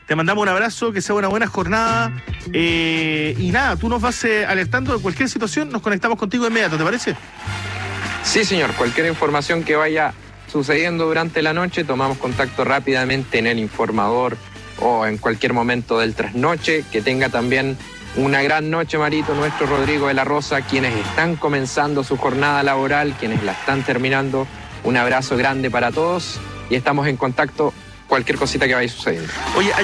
Te mandamos un abrazo, que sea una buena jornada. Y nada, tú nos vas alertando de cualquier situación, nos conectamos contigo de inmediato, ¿te parece? Sí, señor. Cualquier información que vaya sucediendo durante la noche, tomamos contacto rápidamente en el informador o en cualquier momento del trasnoche. Que tenga también una gran noche, Marito, nuestro Rodrigo de la Rosa, quienes están comenzando su jornada laboral, quienes la están terminando. Un abrazo grande para todos y estamos en contacto cualquier cosita que vaya sucediendo. Oye,